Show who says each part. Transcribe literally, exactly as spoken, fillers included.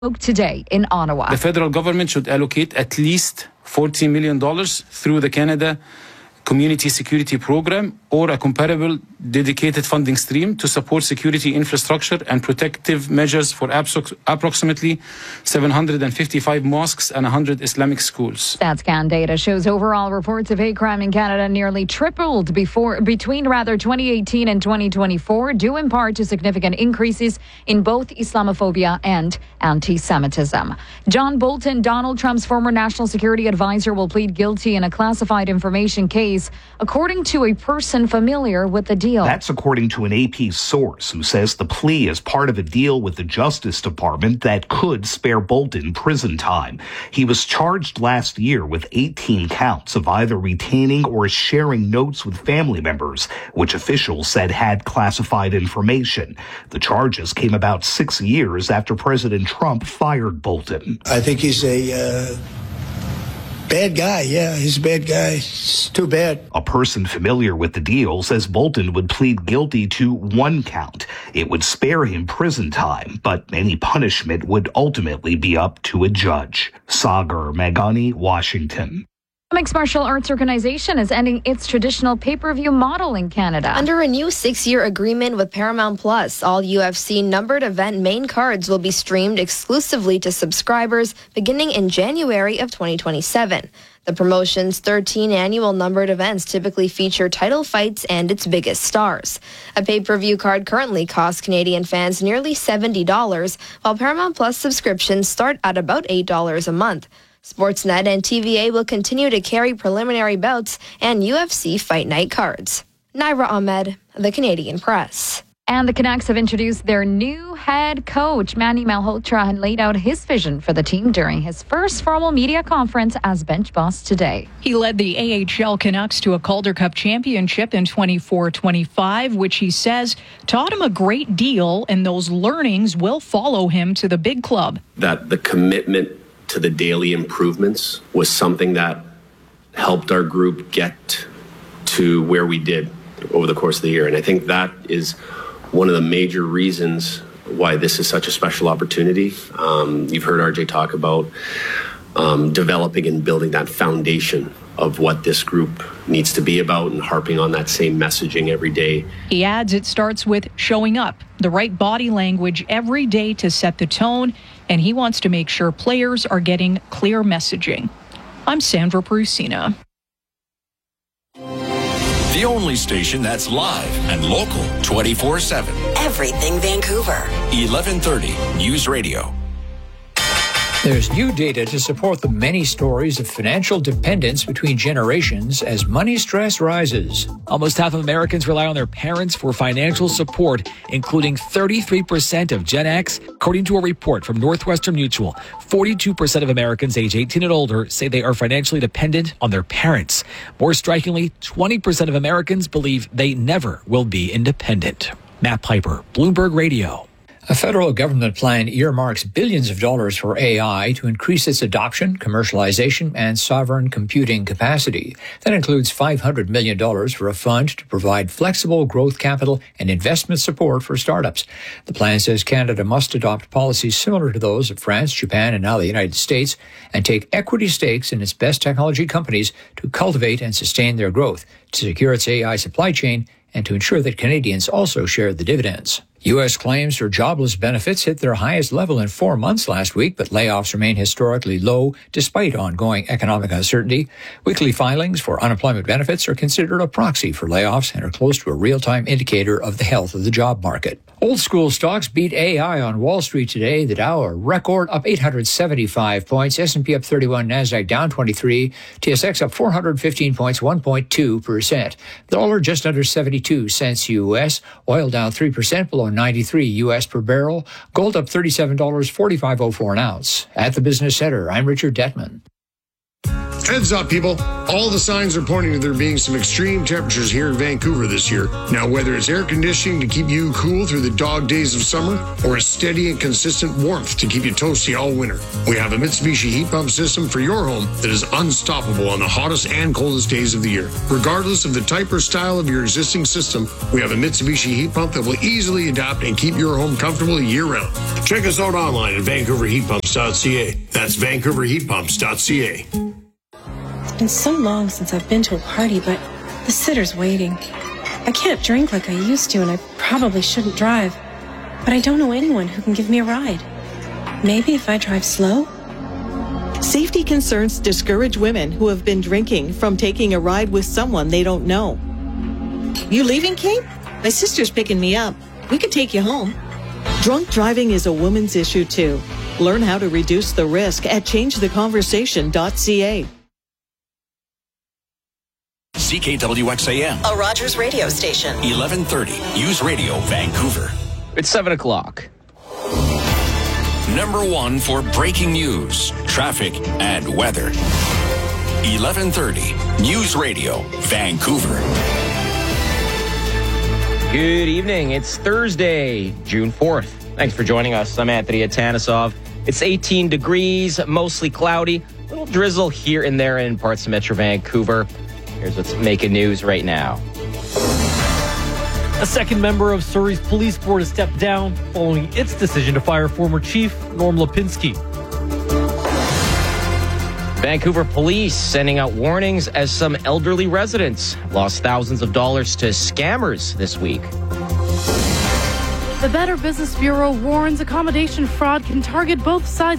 Speaker 1: Spoke today in Ottawa.
Speaker 2: The federal government should allocate at least forty million dollars through the Canada Community Security Program or a comparable dedicated funding stream to support security infrastructure and protective measures for abso- approximately seven hundred fifty-five mosques and one hundred Islamic schools.
Speaker 1: StatsCan data shows overall reports of hate crime in Canada nearly tripled before between rather twenty eighteen and twenty twenty-four, due in part to significant increases in both Islamophobia and anti-Semitism. John Bolton, Donald Trump's former national security advisor, will plead guilty in a classified information case, according to a person familiar with the deal.
Speaker 3: That's according to an A P source who says the plea is part of a deal with the Justice Department that could spare Bolton prison time. He was charged last year with eighteen counts of either retaining or sharing notes with family members, which officials said had classified information. The charges came about six years after President Trump fired Bolton.
Speaker 4: I think he's a uh, bad guy. Yeah, he's a bad guy. It's too bad.
Speaker 3: A person familiar with the deal says Bolton would plead guilty to one count. It would spare him prison time, but any punishment would ultimately be up to a judge. Sagar Meghani, Washington.
Speaker 1: Mixed Martial Arts Organization is ending its traditional pay-per-view model in Canada.
Speaker 5: Under a new six-year agreement with Paramount Plus, all U F C numbered event main cards will be streamed exclusively to subscribers beginning in January of twenty twenty-seven. The promotion's thirteen annual numbered events typically feature title fights and its biggest stars. A pay-per-view card currently costs Canadian fans nearly seventy dollars, while Paramount Plus subscriptions start at about eight dollars a month. Sportsnet and T V A will continue to carry preliminary bouts and U F C Fight Night cards. Naira Ahmed, The Canadian Press.
Speaker 1: And the Canucks have introduced their new head coach. Manny Malhotra had laid out his vision for the team during his first formal media conference as bench boss today.
Speaker 6: He led the A H L Canucks to a Calder Cup championship in twenty-four twenty-five, which he says taught him a great deal, and those learnings will follow him to the big club.
Speaker 7: That the commitment to the daily improvements was something that helped our group get to where we did over the course of the year. And I think that is one of the major reasons why this is such a special opportunity. Um, you've heard R J talk about um, developing and building that foundation of what this group needs to be about and harping on that same messaging every day.
Speaker 6: He adds it starts with showing up, the right body language every day to set the tone, and he wants to make sure players are getting clear messaging. I'm Sandra Perusina.
Speaker 8: The only station that's live and local twenty-four seven.
Speaker 9: Everything Vancouver.
Speaker 8: eleven thirty News Radio.
Speaker 10: There's new data to support the many stories of financial dependence between generations as money stress rises.
Speaker 11: Almost half of Americans rely on their parents for financial support, including thirty-three percent of Gen X. According to a report from Northwestern Mutual, forty-two percent of Americans age eighteen and older say they are financially dependent on their parents. More strikingly, twenty percent of Americans believe they never will be independent. Matt Piper, Bloomberg Radio.
Speaker 10: A federal government plan earmarks billions of dollars for A I to increase its adoption, commercialization, and sovereign computing capacity. That includes five hundred million dollars for a fund to provide flexible growth capital and investment support for startups. The plan says Canada must adopt policies similar to those of France, Japan, and now the United States, and take equity stakes in its best technology companies to cultivate and sustain their growth, to secure its A I supply chain, and to ensure that Canadians also share the dividends. U S claims for jobless benefits hit their highest level in four months last week, but layoffs remain historically low despite ongoing economic uncertainty. Weekly filings for unemployment benefits are considered a proxy for layoffs and are close to a real-time indicator of the health of the job market. Old school stocks beat A I on Wall Street today. The Dow, a record, up eight hundred seventy-five points. S and P up thirty-one. NASDAQ down twenty-three. T S X up four hundred fifteen points, one point two percent. The dollar just under seventy-two cents U S. Oil down three percent, below ninety-three U S per barrel. Gold up thirty-seven dollars, forty-five oh four an ounce. At the Business Center, I'm Richard Detman.
Speaker 12: Heads up, people. All the signs are pointing to there being some extreme temperatures here in Vancouver this year. Now, whether it's air conditioning to keep you cool through the dog days of summer or a steady and consistent warmth to keep you toasty all winter, we have a Mitsubishi heat pump system for your home that is unstoppable on the hottest and coldest days of the year. Regardless of the type or style of your existing system, we have a Mitsubishi heat pump that will easily adapt and keep your home comfortable year-round. Check us out online at vancouver heat pumps dot c a. That's vancouver heat pumps dot c a.
Speaker 13: It's been so long since I've been to a party, but the sitter's waiting. I can't drink like I used to, and I probably shouldn't drive. But I don't know anyone who can give me a ride. Maybe if I drive slow?
Speaker 14: Safety concerns discourage women who have been drinking from taking a ride with someone they don't know. You leaving, Kate? My sister's picking me up. We could take you home. Drunk driving is a woman's issue, too. Learn how to reduce the risk at change the conversation dot c a.
Speaker 8: C K W X A M.
Speaker 9: A Rogers radio station.
Speaker 8: eleven thirty. News Radio, Vancouver.
Speaker 15: It's seven o'clock.
Speaker 8: Number one for breaking news, traffic, and weather. eleven thirty. News Radio, Vancouver.
Speaker 15: Good evening. It's Thursday, June fourth. Thanks for joining us. I'm Anthony Atanisov. It's eighteen degrees, mostly cloudy. A little drizzle here and there in parts of Metro Vancouver. Here's what's making news right now.
Speaker 16: A second member of Surrey's police board has stepped down following its decision to fire former chief Norm Lipinski.
Speaker 15: Vancouver police sending out warnings as some elderly residents lost thousands of dollars to scammers this week.
Speaker 17: The Better Business Bureau warns accommodation fraud can target both sides